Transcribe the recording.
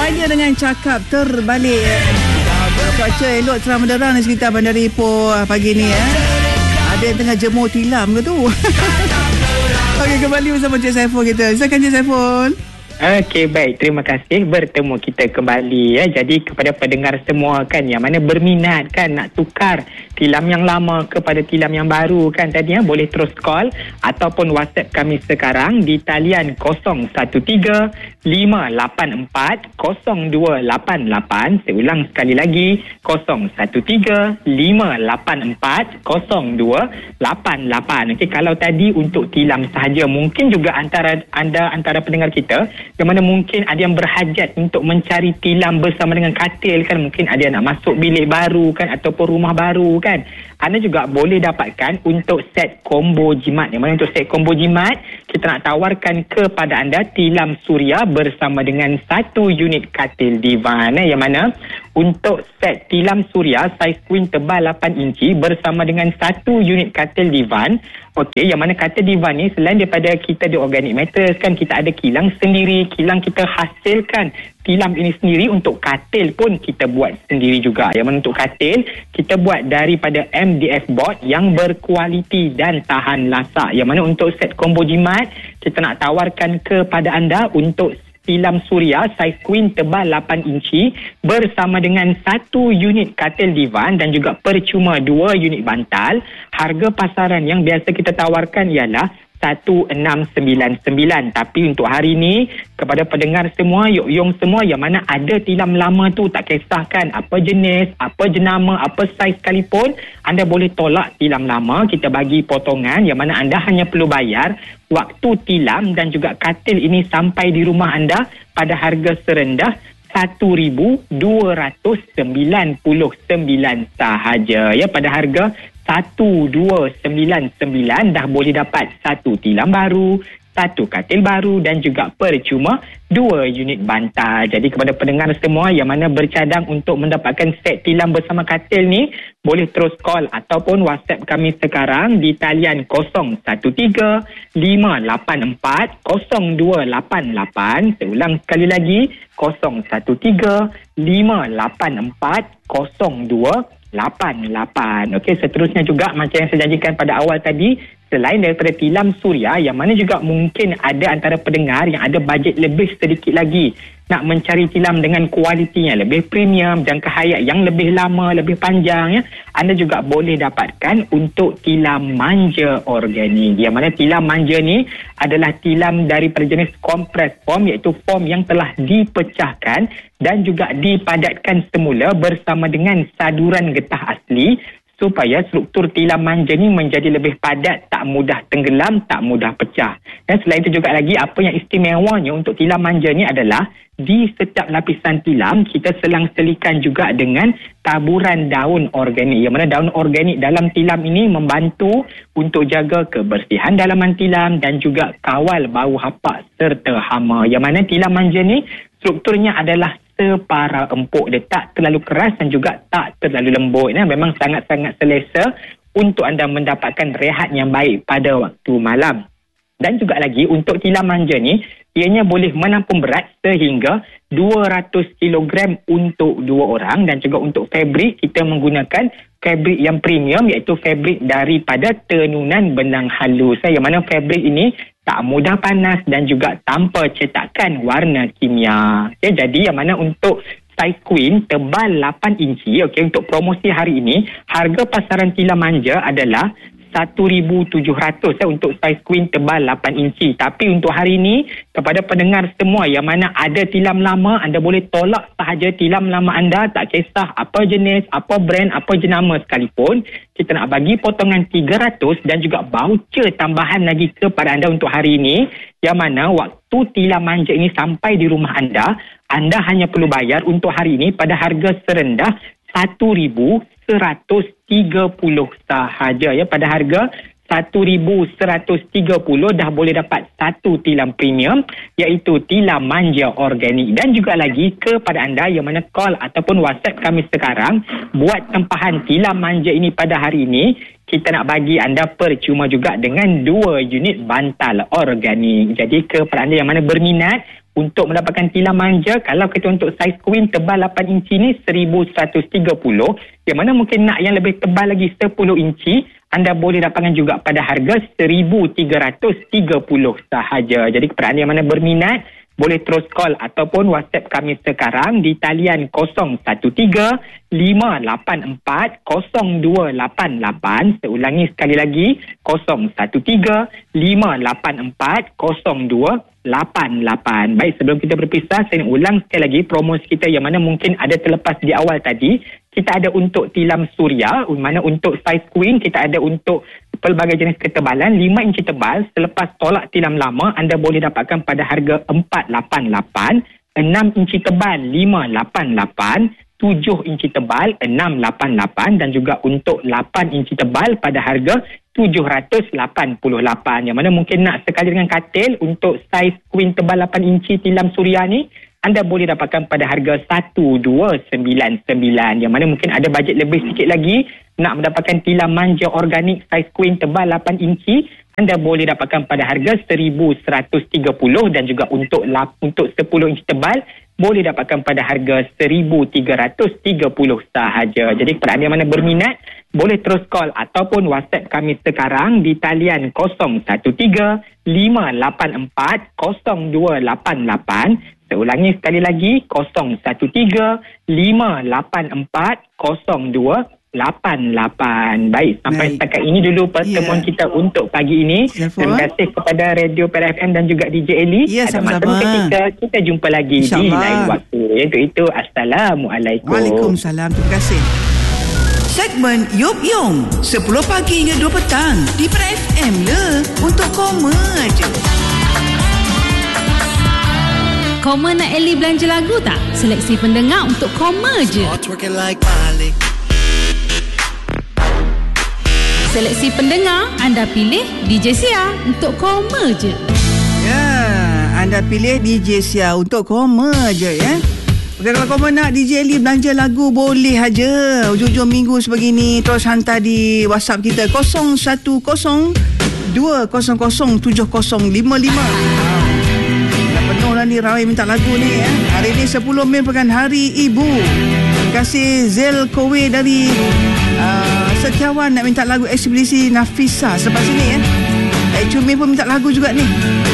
Pagi dengan cakap terbalik. Cuaca elok cerah menderang di sekitar Bandar Ipoh pagi ni. Ada yang tengah jemur tilam ke tu? Okey, kembali bersama Cik Saiful kita. Silakan Cik Saiful. Okey, baik. Terima kasih bertemu kita kembali ya. Jadi kepada pendengar semua kan yang mana berminat kan nak tukar tilam yang lama kepada tilam yang baru kan tadi ya, boleh terus call ataupun WhatsApp kami sekarang di talian 013-584-0288. Saya ulang sekali lagi, 013-584-0288. Okey, kalau tadi untuk tilam sahaja, mungkin juga antara pendengar kita yang mana mungkin ada yang berhajat untuk mencari tilam bersama dengan katil kan, mungkin ada yang nak masuk bilik baru kan ataupun rumah baru kan. Anda juga boleh dapatkan untuk set combo jimat. Yang mana untuk set combo jimat, kita nak tawarkan kepada anda tilam suria bersama dengan satu unit katil divan. Yang mana untuk set tilam suria saiz queen tebal 8 inci bersama dengan satu unit katil divan. Okey, yang mana katil divan ni selain daripada kita di Organic Matters kan, kita ada kilang sendiri. Kilang kita hasilkan tilam ini sendiri. Untuk katil pun kita buat sendiri juga. Yang mana untuk katil kita buat daripada MDF board yang berkualiti dan tahan lasak. Yang mana untuk set combo jimat, kita nak tawarkan kepada anda untuk tilam suria saiz queen tebal 8 inci bersama dengan satu unit katil divan dan juga percuma 2 unit bantal. Harga pasaran yang biasa kita tawarkan ialah 1699. Tapi untuk hari ni kepada pendengar semua, yong semua yang mana ada tilam lama tu, tak kisahkan apa jenis, apa jenama, apa saiz sekalipun, anda boleh tolak tilam lama. Kita bagi potongan yang mana anda hanya perlu bayar waktu tilam dan juga katil ini sampai di rumah anda pada harga serendah RM1,299 sahaja ya. Pada harga 1299 dah boleh dapat satu tilam baru, satu katil baru dan juga percuma 2 unit bantal. Jadi kepada pendengar semua yang mana bercadang untuk mendapatkan set tilam bersama katil ni, boleh terus call ataupun WhatsApp kami sekarang di talian 013-584-0288. Saya ulang sekali lagi, 013-584-0288. Okey, seterusnya juga macam yang saya janjikan pada awal tadi, selain daripada tilam suria, yang mana juga mungkin ada antara pendengar yang ada bajet lebih sedikit lagi nak mencari tilam dengan kualitinya lebih premium, jangka hayat yang lebih lama, lebih panjang ya. Anda juga boleh dapatkan untuk tilam manja organik. Yang mana tilam manja ni adalah tilam daripada jenis compress foam, iaitu foam yang telah dipecahkan dan juga dipadatkan semula bersama dengan saduran getah asli supaya struktur tilam manja ni menjadi lebih padat, tak mudah tenggelam, tak mudah pecah. Dan selain itu juga lagi, apa yang istimewanya untuk tilam manja ni adalah di setiap lapisan tilam kita selang-selikan juga dengan taburan daun organik. Yang mana daun organik dalam tilam ini membantu untuk jaga kebersihan dalaman tilam dan juga kawal bau hapak serta hama. Yang mana tilam manja ni strukturnya adalah separa empuk. Dia tak terlalu keras dan juga tak terlalu lembut. Memang sangat-sangat selesa untuk anda mendapatkan rehat yang baik pada waktu malam. Dan juga lagi untuk tilam manja ni, ianya boleh menampung berat sehingga 200 kg untuk 2 orang. Dan juga untuk fabrik, kita menggunakan fabrik yang premium, iaitu fabrik daripada tenunan benang halus. Yang mana fabrik ini tak mudah panas dan juga tanpa cetakan warna kimia. Okay, jadi yang mana untuk saiz queen tebal 8 inci, okay, untuk promosi hari ini, harga pasaran tilam manja adalah 1,700 untuk saiz queen tebal 8 inci. Tapi untuk hari ini, kepada pendengar semua yang mana ada tilam lama, anda boleh tolak sahaja tilam lama anda, tak kisah apa jenis, apa brand, apa jenama sekalipun. Kita nak bagi potongan 300 dan juga voucher tambahan lagi kepada anda untuk hari ini. Yang mana waktu tilam manja ini sampai di rumah anda, anda hanya perlu bayar untuk hari ini pada harga serendah 1,130 sahaja ya. Pada harga 1,130 dah boleh dapat satu tilam premium, iaitu tilam manja organik. Dan juga lagi kepada anda yang mana call ataupun WhatsApp kami sekarang buat tempahan tilam manja ini pada hari ini, kita nak bagi anda percuma juga dengan 2 unit bantal organik. Jadi kepada anda yang mana berminat untuk mendapatkan tilam manja, kalau kita untuk saiz queen tebal 8 inci ni 1130, yang mana mungkin nak yang lebih tebal lagi 10 inci, anda boleh dapatkan juga pada harga 1330 sahaja. Jadi kepada anda yang mana berminat, boleh terus call ataupun WhatsApp kami sekarang di talian 013-584-0288. Seulangi sekali lagi, 013-584-0288. Baik, sebelum kita berpisah, saya nak ulang sekali lagi promosi kita yang mana mungkin ada terlepas di awal tadi. Kita ada untuk tilam suria, mana untuk saiz queen kita ada untuk pelbagai jenis ketebalan 5 inci tebal. Selepas tolak tilam lama, anda boleh dapatkan pada harga 488, 6 inci tebal 588, 7 inci tebal 688 dan juga untuk 8 inci tebal pada harga 788. Yang mana mungkin nak sekali dengan katil untuk saiz queen tebal 8 inci tilam suria ni, anda boleh dapatkan pada harga 1299. Yang mana mungkin ada bajet lebih sikit lagi nak mendapatkan tilam manja organik saiz queen tebal 8 inci, anda boleh dapatkan pada harga 1130 dan juga untuk 10 inci tebal boleh dapatkan pada harga 1330 sahaja. Jadi kepada anda yang mana berminat, boleh terus call ataupun WhatsApp kami sekarang di talian 013-584-0288. Seulangi sekali lagi, 013-584-0288. Baik, sampai setakat ini dulu pertemuan kita untuk pagi ini. Terima kasih kepada Radio Perak FM dan juga DJ Eli. Ada masa ketika kita jumpa lagi di lain waktu. Itu Assalamualaikum. Waalaikumsalam. Terima kasih. Segmen Yop Yong 10 pagi hingga 2 petang di Perak FM le. Untuk koma je. Koma nak Eli belanja lagu tak? Seleksi pendengar untuk koma je. Seleksi pendengar, anda pilih DJ Sia untuk koma je. Ya, anda pilih DJ Sia untuk koma je ya. Okay, kalau koma nak DJ Eli belanja lagu, boleh aja. Hujung-hujung minggu sebegini, terus hantar di WhatsApp kita 0112007055. Penuh lah ni, ramai minta lagu ni ya. Hari ni 10 Mei merupakan Hari Ibu. Terima kasih Zel Kowe dari Setiawan nak minta lagu eksibisi Nafisa selepas ini ya. Cumi pun minta lagu juga ni.